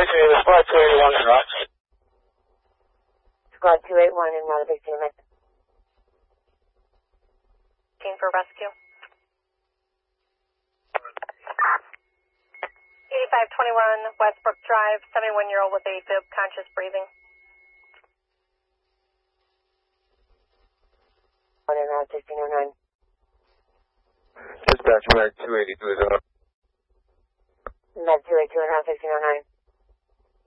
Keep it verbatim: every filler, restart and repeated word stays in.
City, the Squad two eighty-one in Rochester. Squad two eighty-one in Malibu, New Mexico. Team for rescue. eighty-five twenty-one Westbrook Drive, seventy-one-year-old with AFib, conscious breathing. One in Route sixteen oh nine. Dispatch, Mag two eighty-two is on. Mag two eighty-two in Route sixteen oh nine.